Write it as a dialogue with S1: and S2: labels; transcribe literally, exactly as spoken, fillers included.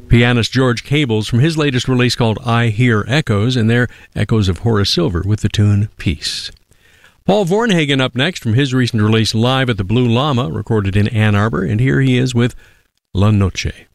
S1: pianist George Cables from his latest release called I Hear Echoes, and they're Echoes of Horace Silver with the tune Peace. Paul Vornhagen up next from his recent release Live at the Blue Llama, recorded in Ann Arbor, and here he is with La Noche.